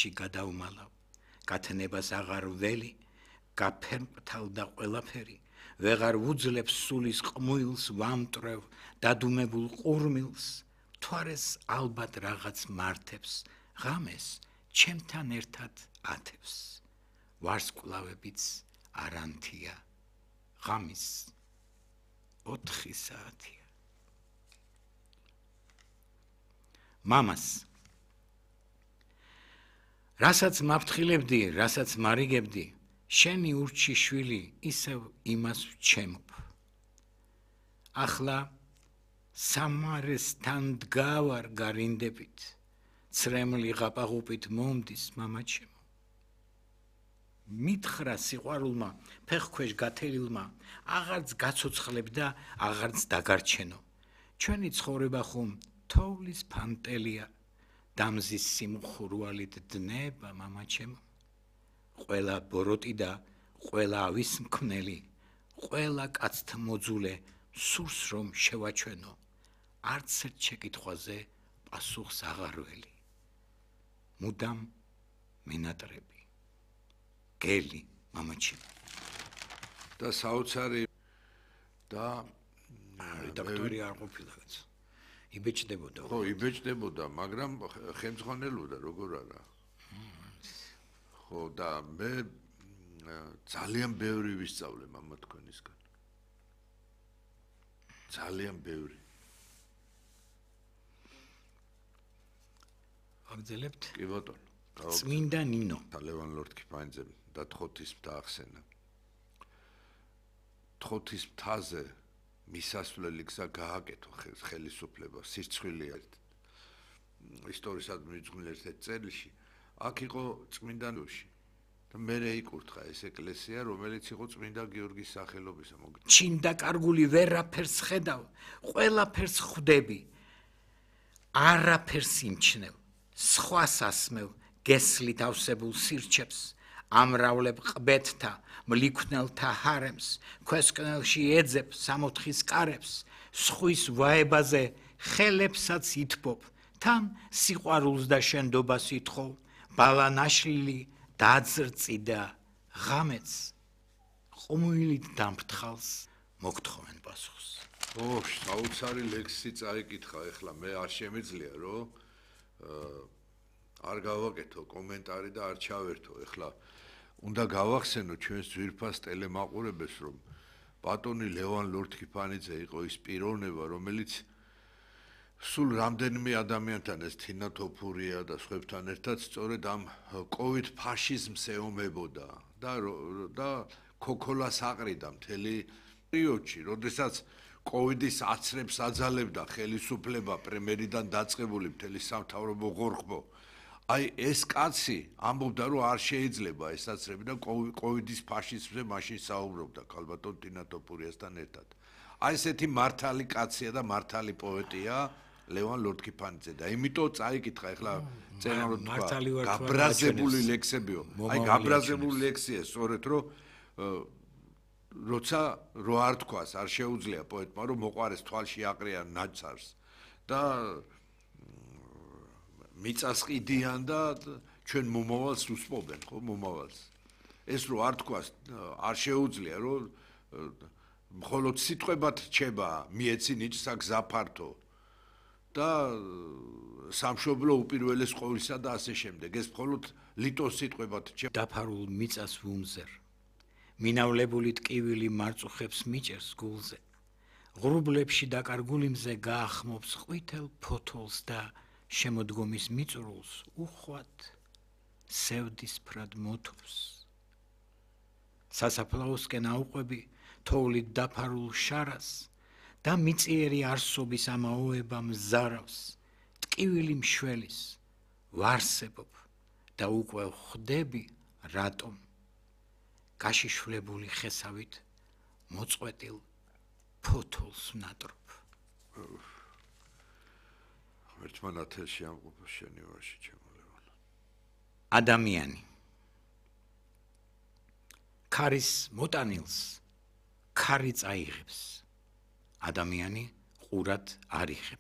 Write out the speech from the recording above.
ხალხში გადაუმალავ, გათნებას აღარ ველი, გაფერმპთავდა ყველაფერი, ვეღარ ვუძლებს სულის ყმუილს ვამტრევ, დადუმებულ ყურმილს, მთვარეს ალბათ რაღაც მართებს, ღამეს ჩემთან ერთად ათევს, ვარსკვლავებიც არანთია, ღამის 4 საათია. მამას რასაც მაფრთხილებდი, რასაც მარიგებდი, შენი ურჩი შვილი ისევ იმას ვჩემობ. ახლა სამარესთან დგავარ გარინდებით, ცრემლი ღაპაღუპით მომდის მამაჩემო. მითხრა სიყვარულმა, ფეხქვეშ გათელილმა, აღარც გაცოცხლებ და აღარც დაგარჩენო. ჩვენი ცხოვრება ხომ თოვლის ფანტელია, დამზის სიმხურვალით დნება მამაჩემო. ყველა ბოროტი და ყველა ავის მქმნელი, ყველა კაცთ მოძულე სურს რომ შევაჩვენო, არც ერთ შეკითხვაზე პასუხს აღარ ველი. მუდამ მენატრები, გელი მამაჩემო. და საოცარი და რედაქტორი არ ყოფილაც. იბეჭდებოდა. ხო, იბეჭდებოდა, მაგრამ ხელმძღვანელობდა როგორ არა. ხო, და მე ძალიან ბევრი ვისწავლე მამა თქვენისგან. ძალიან ბევრი. აგძელებთ? კი ბატონო. წმინდა ნინო. ლევან ლორთქიფანიძე და თხოთის მთა ახსენა. თხოთის მთაზე მისასვლელი გზა გააკეთო ხელისუფლება, სირცხვილია. ისტორიულად მიძღვნილი ერთ წერილში, აქ იყო წმინდა ნუში. და მერე იკურთხა ეს ეკლესია, რომელიც იყო წმინდა გიორგის სახელობისა. ჩინდა კარგული ვერაფერს ხედავ, ყველაფერს ხვდები. არაფერს იმჩნევ, სხვას ასმევ, გესლით ავსებულ სირჩებს, ამრავლებ ყბეთთა, მლიქვნელთა ჰარემს, ქვესკნელში ეძებ სამოთხის კარებს, სხვის ვაებაზე ხელებსაც ითბობ, თან სიყვარულს და შენდობას ითხოვ, ბალანაშლილი დაძრწი და ღამეც ყმუილით დამფრთხალს მოგთხოვენ პასუხს. ო, საოცარი ლექსი წაიკითხა, ეხლა მე არ შემიძლია რომ არ გავაკეთო კომენტარი და არ ჩავერთო. ეხლა უნდა გავახსენო ჩვენს ძვირფას ტელემაყურებელს, რომ ბატონი ლევან ლორთქიფანიძე იყო ის პიროვნება, რომელიც სულ რამდენიმე ადამიანთან, ეს თინა თოფურია და სხვებთან ერთად სწორედ ამ კოვიდ ფაშიზმს ეომებოდა და ქოქოლას აყრიდა მთელი პერიოდში, როდესაც კოვიდის აცრებს აძალებდა ხელისუფლება პრემიერიდან დაწყებული მთელი სამთავრობო ღორღბო. აი ეს კაცი ამბობდა რომ არ შეიძლება ეს აცრები და კოვიდის ფაშიზმზე მაშინ საუბრობდა ქალბატონ თინა თოფურიასთან ერთად. აი ესეთი მართალი კაცია და მართალი პოეტია ლევან ლორთქიფანიძე და იმიტომ წაიკითხა ეხლა წერან რომ თქვა გაბრაზებული ლექსებიო. აი გაბრაზებული ლექსია სწორედ რომ როცა რო არ თქვას არ შეუძლია პოეტმა რომ მოყარეს თვალში აყრიან ნაცარს და მიწას ყიდიან და ჩვენ მომავალს უსპობენ, ხო, მომავალს. ეს რო არ თქვას, არ შეუძლია რომ მხოლოდ სიტყვებად რჩება მიეცი ნიჭსა გზა ფართო და სამშობლო უპირველეს ყოვლისა და ასე შემდეგ. ეს მხოლოდ ლიტოს სიტყვებად რჩება. დაფარულ მიწას ვუმზერ. მინავლებული ტკივილი მარწუხებს მიჭერს გულზე. ღრუბლებში დაკარგული მზე გაახმობს ყვითელ ფოთოლს და შემოდგომის მიწურულს უხვად სევდისფრად მოთობს. სასაფლაოსკენ აუყვები თოვლით დაფარულ შარას და მიწიერი არსობის ამაოება მზარავს, ტკივილი მშველის ვარსებობ და უკვე ხვდები რატომ გაშიშვლებული ხესავით მოწყვეტილ ფოთოლს ვნატრობ. ერთმანეთში ამყოფა შენი ვარში ჩემო ლევან. ადამიანი ქარის მოტანილს ქარი წაიღებს. ადამიანი ყურად არ იღებ.